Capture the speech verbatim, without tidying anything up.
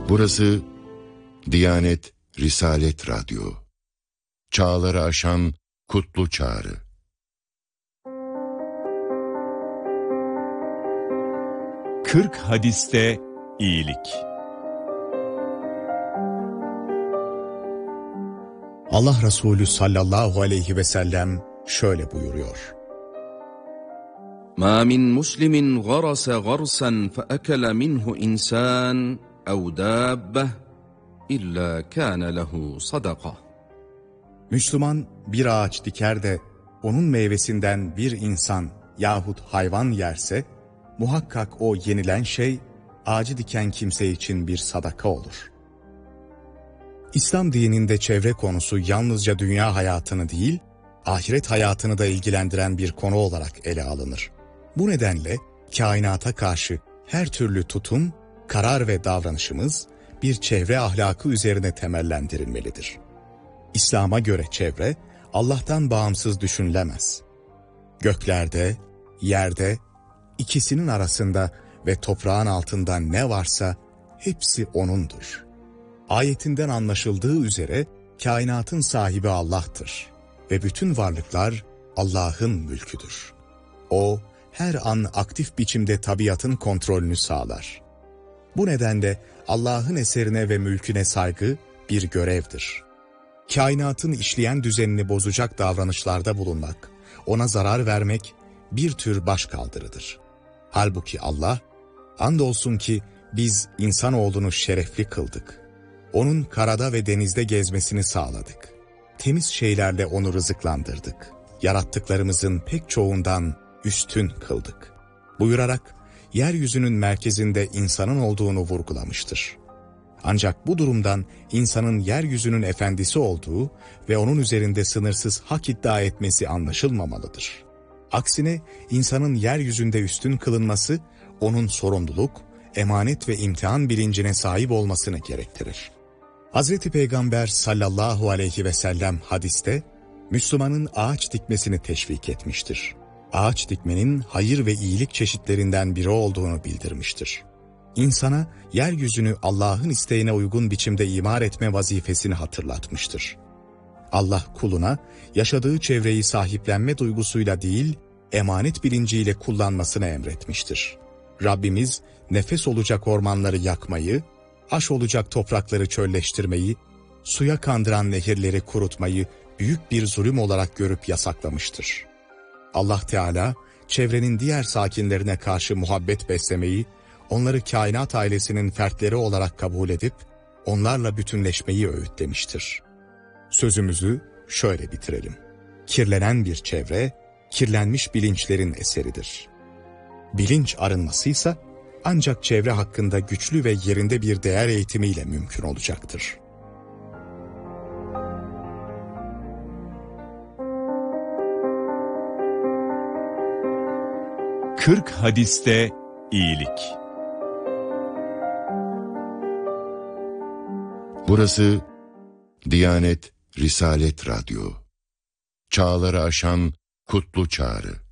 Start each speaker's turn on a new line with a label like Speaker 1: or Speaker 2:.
Speaker 1: Burası Diyanet Risalet Radyo. Çağları aşan kutlu çağrı.
Speaker 2: Kırk hadiste iyilik.
Speaker 3: Allah Resulü sallallahu aleyhi ve sellem şöyle buyuruyor.
Speaker 4: مَا مِنْ مُسْلِمٍ غَرَسَ غَرْسًا فَأَكَلَ مِنْهُ إِنْسَانٌ اَوْ دَابَّةٌ اِلَّا كَانَ لَهُ صَدَقَةٌ.
Speaker 3: Müslüman bir ağaç diker de onun meyvesinden bir insan yahut hayvan yerse, muhakkak o yenilen şey ağacı diken kimse için bir sadaka olur. İslam dininde çevre konusu yalnızca dünya hayatını değil, ahiret hayatını da ilgilendiren bir konu olarak ele alınır. Bu nedenle kainata karşı her türlü tutum, karar ve davranışımız bir çevre ahlakı üzerine temellendirilmelidir. İslam'a göre çevre, Allah'tan bağımsız düşünülemez. Göklerde, yerde, ikisinin arasında ve toprağın altında ne varsa hepsi O'nundur. Ayetinden anlaşıldığı üzere kainatın sahibi Allah'tır ve bütün varlıklar Allah'ın mülküdür. O, her an aktif biçimde tabiatın kontrolünü sağlar. Bu nedenle Allah'ın eserine ve mülküne saygı bir görevdir. Kainatın işleyen düzenini bozacak davranışlarda bulunmak, ona zarar vermek bir tür başkaldırıdır. Halbuki Allah, andolsun ki biz insanoğlunu şerefli kıldık. Onun karada ve denizde gezmesini sağladık. Temiz şeylerle onu rızıklandırdık. Yarattıklarımızın pek çoğundan üstün kıldık. Buyurarak yeryüzünün merkezinde insanın olduğunu vurgulamıştır. Ancak bu durumdan insanın yeryüzünün efendisi olduğu ve onun üzerinde sınırsız hak iddia etmesi anlaşılmamalıdır. Aksine insanın yeryüzünde üstün kılınması, onun sorumluluk, emanet ve imtihan bilincine sahip olmasını gerektirir. Hazreti Peygamber sallallahu aleyhi ve sellem hadiste, Müslümanın ağaç dikmesini teşvik etmiştir. Ağaç dikmenin hayır ve iyilik çeşitlerinden biri olduğunu bildirmiştir. İnsana yeryüzünü Allah'ın isteğine uygun biçimde imar etme vazifesini hatırlatmıştır. Allah kuluna yaşadığı çevreyi sahiplenme duygusuyla değil, emanet bilinciyle kullanmasını emretmiştir. Rabbimiz nefes olacak ormanları yakmayı, aş olacak toprakları çölleştirmeyi, suya kandıran nehirleri kurutmayı büyük bir zulüm olarak görüp yasaklamıştır. Allah Teala çevrenin diğer sakinlerine karşı muhabbet beslemeyi, onları kainat ailesinin fertleri olarak kabul edip onlarla bütünleşmeyi öğütlemiştir. Sözümüzü şöyle bitirelim. Kirlenen bir çevre, kirlenmiş bilinçlerin eseridir. Bilinç arınmasıysa ancak çevre hakkında güçlü ve yerinde bir değer eğitimiyle mümkün olacaktır.
Speaker 2: Kırk hadiste iyilik.
Speaker 1: Burası Diyanet Risalet Radyo. Çağları aşan kutlu çağrı.